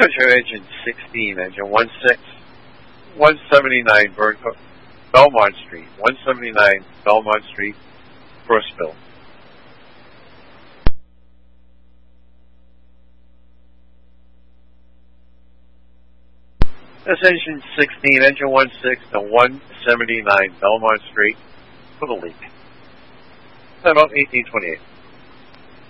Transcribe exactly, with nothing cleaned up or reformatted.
Treasure Engine sixteen, engine one six, one seventy-nine Bur- Belmont Street, one seventy-nine Belmont Street, Bristol. That's engine sixteen, engine one six, to one seventy-nine Belmont Street, for the leak. About eighteen twenty-eight.